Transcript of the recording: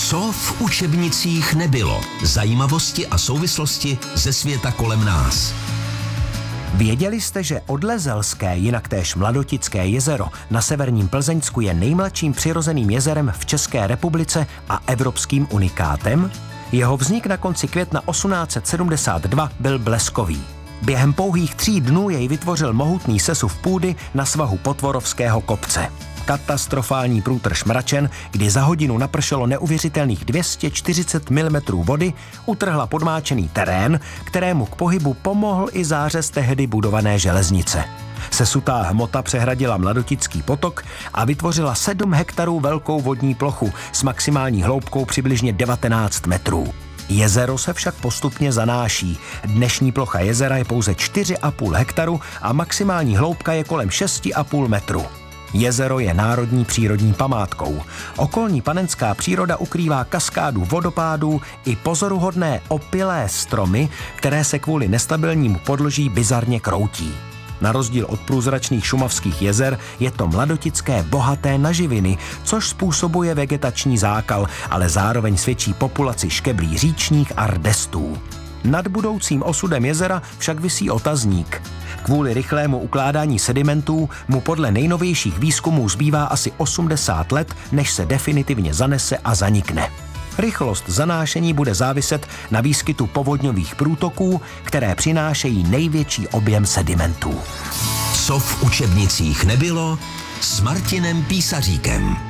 Co v učebnicích nebylo? Zajímavosti a souvislosti ze světa kolem nás. Věděli jste, že Odlezelské, jinak též Mladotické jezero na severním Plzeňsku je nejmladším přirozeným jezerem v České republice a evropským unikátem? Jeho vznik na konci května 1872 byl bleskový. Během pouhých 3 dnů jej vytvořil mohutný sesuv půdy na svahu Potvorovského kopce. Katastrofální průtrž mračen, kdy za hodinu napršelo neuvěřitelných 240 mm vody, utrhla podmáčený terén, kterému k pohybu pomohl i zářez tehdy budované železnice. Sesutá hmota přehradila Mladotický potok a vytvořila 7 hektarů velkou vodní plochu s maximální hloubkou přibližně 19 metrů. Jezero se však postupně zanáší. Dnešní plocha jezera je pouze 4,5 hektaru a maximální hloubka je kolem 6,5 metru. Jezero je národní přírodní památkou. Okolní panenská příroda ukrývá kaskádu vodopádů i pozoruhodné opilé stromy, které se kvůli nestabilnímu podloží bizarně kroutí. Na rozdíl od průzračných šumavských jezer je to Mladotické bohaté na živiny, což způsobuje vegetační zákal, ale zároveň svědčí populaci škeblí říčních a rdestů. Nad budoucím osudem jezera však visí otazník. Kvůli rychlému ukládání sedimentů mu podle nejnovějších výzkumů zbývá asi 80 let, než se definitivně zanese a zanikne. Rychlost zanášení bude záviset na výskytu povodňových průtoků, které přinášejí největší objem sedimentů. Co v učebnicích nebylo s Martinem Písaříkem.